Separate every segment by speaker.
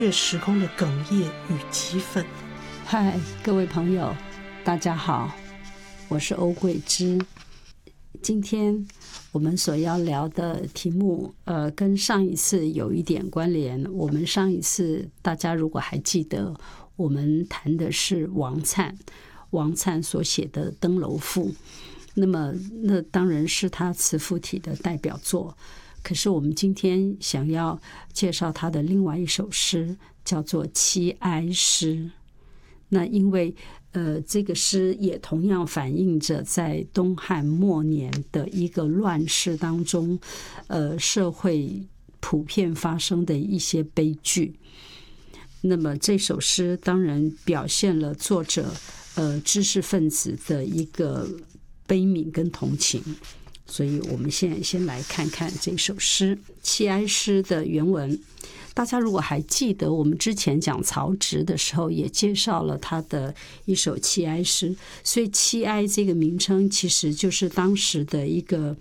Speaker 1: 越时空的哽咽与激愤。
Speaker 2: 嗨，各位朋友，大家好，我是欧桂芝。今天我们所要聊的题目，跟上一次有一点关联。我们上一次大家如果还记得，我们谈的是王粲所写的《登楼赋》，那当然是他词赋体的代表作。可是我们今天想要介绍他的另外一首诗，叫做《七哀诗》。那因为这个诗也同样反映着在东汉末年的一个乱世当中，社会普遍发生的一些悲剧。那么这首诗当然表现了作者知识分子的一个悲悯跟同情。所以我们现在先来看看这首诗《七哀诗》的原文。大家如果还记得，我们之前讲曹植的时候也介绍了他的一首七哀诗，所以七哀这个名称其实就是当时的一个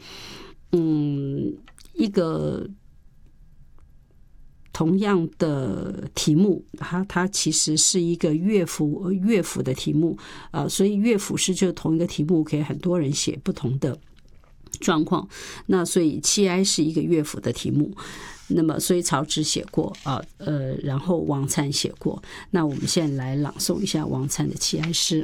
Speaker 2: 同样的题目，它其实是一个乐府的题目，所以乐府诗就是同一个题目，可以很多人写不同的状况。那所以七哀是一个乐府的题目，那么所以曹植写过然后王粲写过。那我们现在来朗诵一下王粲的七哀诗。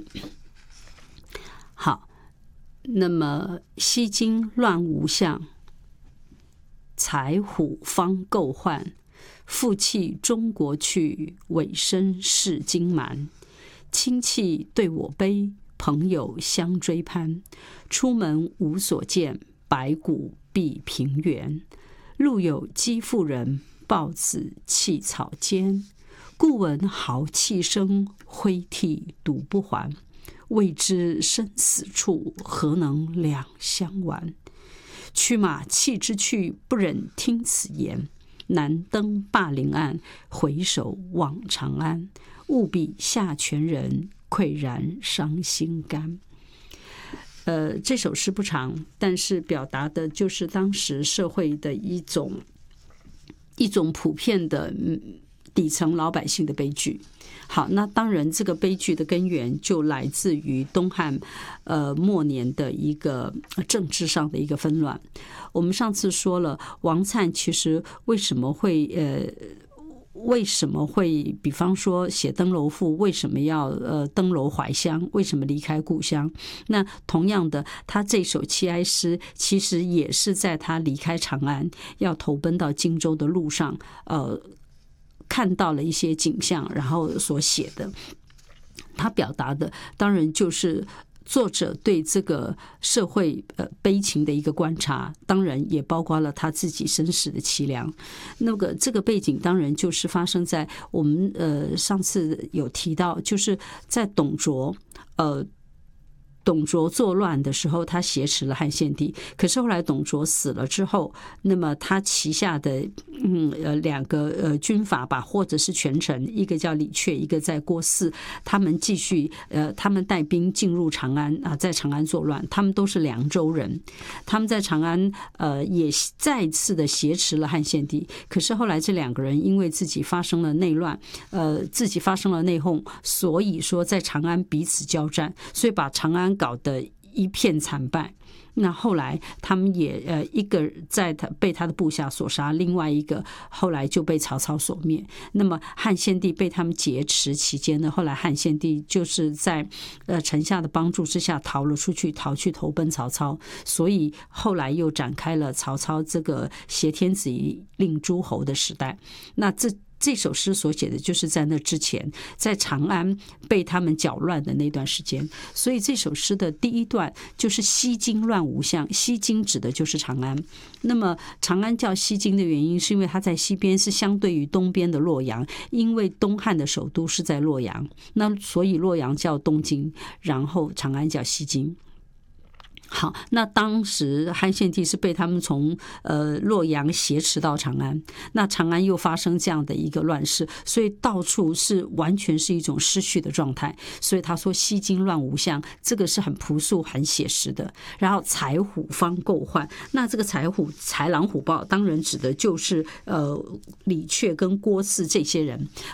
Speaker 2: 好，那么西京乱无相，柴虎方够换，负气中国去，尾身是荆蛮。亲戚对我悲，朋友相追攀。出门无所见，白骨蔽平原。路有饥妇人，抱子弃草间。故闻豪气声，挥涕独不还。未知生死处，何能两相完？驱马弃之去，不忍听此言。难登灞陵岸，回首望长安。务比下泉人，喟然伤心肝。这首诗不长，但是表达的就是当时社会的一种普遍的底层老百姓的悲剧。好，那当然这个悲剧的根源就来自于东汉末年的一个政治上的一个纷乱。我们上次说了，王粲其实为什么会比方说写登楼赋，为什么要登楼怀乡，为什么离开故乡？那同样的，他这首七哀诗其实也是在他离开长安要投奔到荆州的路上看到了一些景象，然后所写的。他表达的当然就是作者对这个社会悲情的一个观察，当然也包括了他自己身世的凄凉。那个这个背景当然就是发生在我们上次有提到，就是在董卓作乱的时候，他挟持了汉献帝。可是后来董卓死了之后，那么他旗下的两个军阀吧，或者是权臣，一个叫李榷，一个在郭汜，他们继续他们带兵进入长安在长安作乱。他们都是凉州人，他们在长安也再次的挟持了汉献帝。可是后来这两个人因为自己发生了内乱，自己发生了内讧，所以说在长安彼此交战，所以把长安搞得一片惨败。那后来他们也一个被他的部下所杀，另外一个后来就被曹操所灭。那么汉献帝被他们劫持期间呢，后来汉献帝就是在臣下的帮助之下逃了出去，逃去投奔曹操。所以后来又展开了曹操这个挟天子以令诸侯的时代。那这首诗所写的就是在那之前，在长安被他们搅乱的那段时间。所以这首诗的第一段就是西京乱无相，西京指的就是长安。那么长安叫西京的原因是因为它在西边，是相对于东边的洛阳，因为东汉的首都是在洛阳，那所以洛阳叫东京，然后长安叫西京。好，那当时汉献帝是被他们从洛阳挟持到长安，那长安又发生这样的一个乱世，所以到处是完全是一种失序的状态。所以他说西京乱无相，这个是很朴素很写实的。然后柴虎方够换，那这个豺狼虎豹当然指的就是李榷跟郭汜这些人。